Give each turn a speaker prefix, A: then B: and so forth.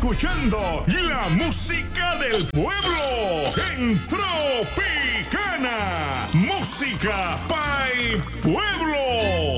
A: escuchando la música del pueblo en Tropicana. Música pa'l pueblo.